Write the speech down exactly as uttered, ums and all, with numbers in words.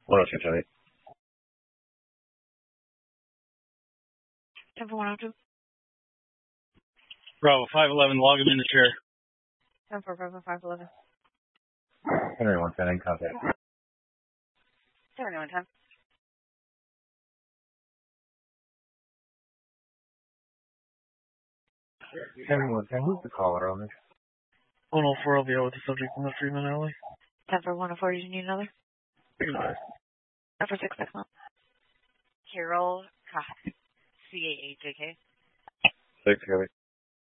one oh two, Tony. ten for one oh two. Bravo, five eleven, log him in the chair. ten for Bravo, five eleven. Henry one ten, in contact. Henry one ten. Henry one ten, who's the caller on this? one oh four L V O with the subject in the Freeman Alley. ten for one oh four, did you need another? ten for six six one. Carol, C A H A K. Six, Kelly.